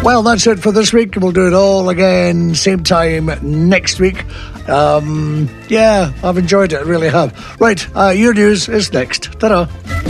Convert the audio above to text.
Well, that's it for this week. We'll do it all again, same time next week. Yeah, I've enjoyed it, I really have. Right, your news is next. Ta-da.